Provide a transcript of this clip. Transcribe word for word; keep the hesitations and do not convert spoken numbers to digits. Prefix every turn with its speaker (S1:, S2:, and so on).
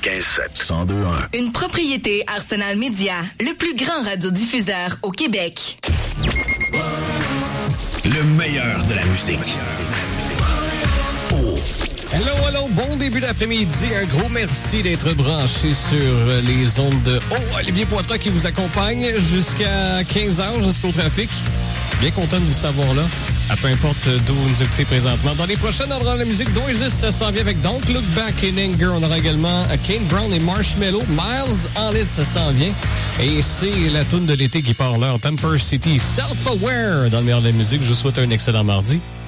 S1: quatre-vingt-quinze sept, cent deux un.
S2: Une propriété Arsenal Media, le plus grand radiodiffuseur au Québec.
S1: Le meilleur de la musique. Oh.
S3: Hello, hello, bon début d'après-midi. Un gros merci d'être branché sur les ondes de Oh, Olivier Poitras qui vous accompagne jusqu'à quinze heures, jusqu'au trafic. Bien content de vous savoir là, à peu importe d'où vous nous écoutez présentement. Dans les prochaines endroits de la musique, Doises s'en vient avec Don't Look Back in Anger. On aura également Kane Brown et Marshmello. Miles en lit, ça s'en vient. Et c'est la toune de l'été qui part l'heure. Temper City, Self-Aware. Dans le meilleur de la musique, je vous souhaite un excellent mardi.